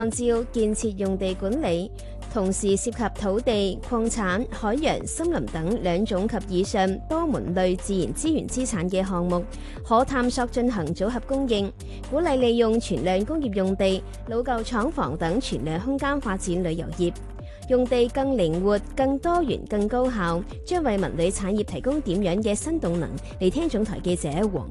按照建設用地管理，同時涉及土地、礦產、海洋、森林等兩種及以上多門類自然資源資產嘅項目，可探索進行組合供應，鼓勵利用存量工業用地、老舊廠房等存量空間發展旅遊業。用地更靈活、更多元、更高效，將為文旅產業提供點樣嘅新動能？嚟聽總台記者黃